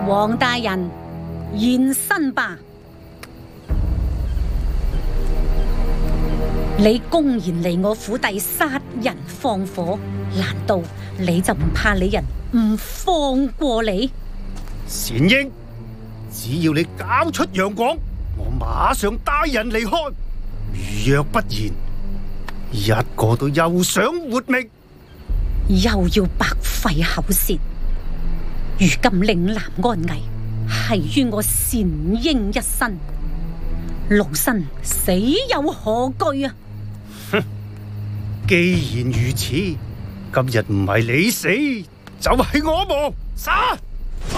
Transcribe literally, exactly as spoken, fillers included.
王大人，現身吧！你公然嚟我府邸殺人放火，難道你就唔怕你人唔放過你？ 善英，只要你交出楊廣，我馬上帶人離開。若不然，一個都休想活命。 又要白費口舌。如今嶺南安危，係於我善英一身，老身死有何懼啊！ 哼，既然如此，今日唔係你死，就係我亡。殺！